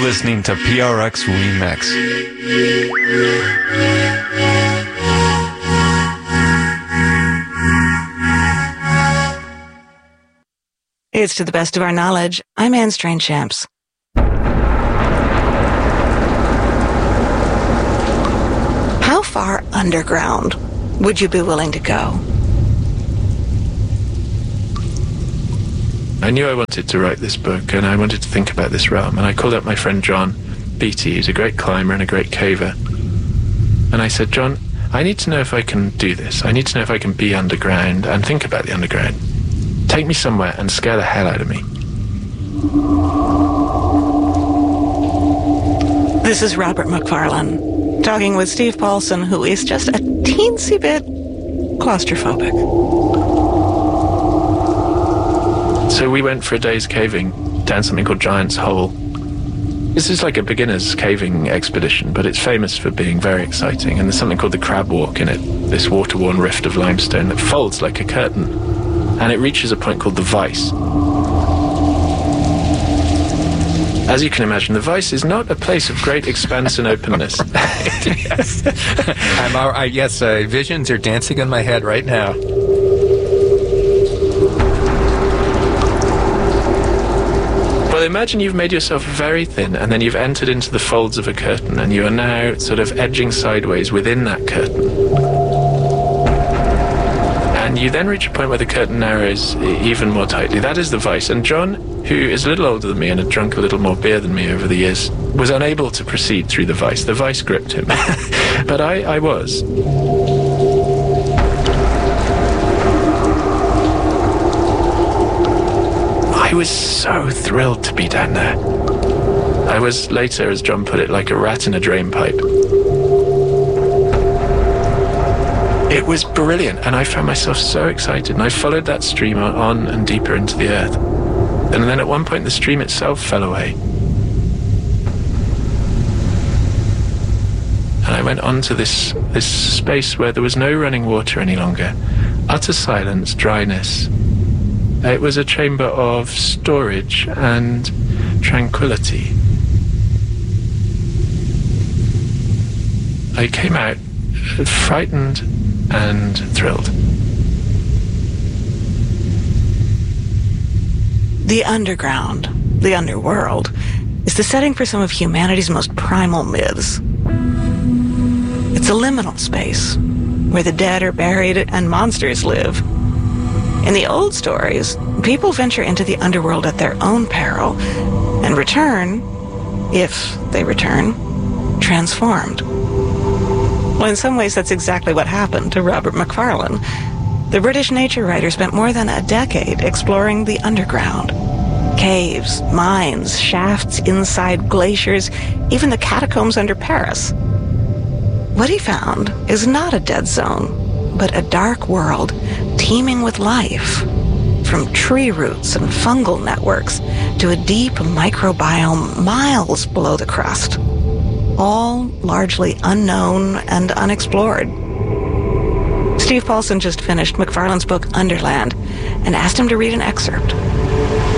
listening to PRX Remix. It's To the Best of Our Knowledge. I'm Anne Strange-Champs. How far underground would you be willing to go? I knew I wanted to write this book, and I wanted to think about this realm, and I called up my friend John Beattie, who's a great climber and a great caver, and I said, John, I need to know if I can do this. I need to know if I can be underground and think about the underground. Take me somewhere and scare the hell out of me. This is Robert Macfarlane, talking with Steve Paulson, who is just a teensy bit claustrophobic. So we went for a day's caving down something called Giant's Hole. This is like a beginner's caving expedition, but it's famous for being very exciting. And there's something called the Crab Walk in it, this water-worn rift of limestone that folds like a curtain. And it reaches a point called the Vice. As you can imagine, the Vice is not a place of great expanse and openness. Yes. Yes, visions are dancing in my head right now. Well, imagine you've made yourself very thin, and then you've entered into the folds of a curtain, and you are now sort of edging sideways within that curtain. And you then reach a point where the curtain narrows even more tightly. That is the Vice. And John, who is a little older than me and had drunk a little more beer than me over the years, was unable to proceed through the Vice. The Vice gripped him. But I was. I was so thrilled to be down there. I was later, as John put it, like a rat in a drain pipe. It was brilliant, and I found myself so excited, and I followed that stream on and deeper into the earth. And then at one point the stream itself fell away. And I went on to this space where there was no running water any longer. Utter silence, dryness. It was a chamber of storage and tranquility. I came out frightened and thrilled. The underground, the underworld, is the setting for some of humanity's most primal myths. It's a liminal space where the dead are buried and monsters live. In the old stories, people venture into the underworld at their own peril and return, if they return, transformed. Well, in some ways, that's exactly what happened to Robert Macfarlane. The British nature writer spent more than a decade exploring the underground. Caves, mines, shafts inside glaciers, even the catacombs under Paris. What he found is not a dead zone, but a dark world teeming with life, from tree roots and fungal networks to a deep microbiome miles below the crust, all largely unknown and unexplored. Steve Paulson just finished Macfarlane's book Underland and asked him to read an excerpt.